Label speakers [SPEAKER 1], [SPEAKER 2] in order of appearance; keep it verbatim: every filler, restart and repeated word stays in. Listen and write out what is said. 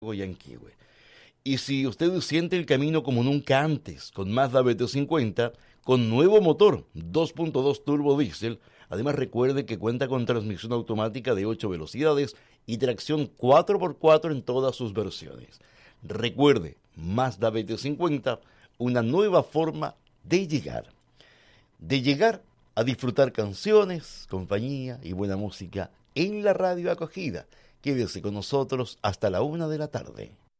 [SPEAKER 1] Yanquihue. Y si usted siente el camino como nunca antes, con Mazda B T cincuenta, con nuevo motor dos punto dos turbo diésel, además recuerde que cuenta con transmisión automática de ocho velocidades y tracción cuatro por cuatro en todas sus versiones. Recuerde, Mazda B T cincuenta, una nueva forma de llegar. De llegar a disfrutar canciones, compañía y buena música en la radio acogida. Quédese con nosotros hasta la una de la tarde.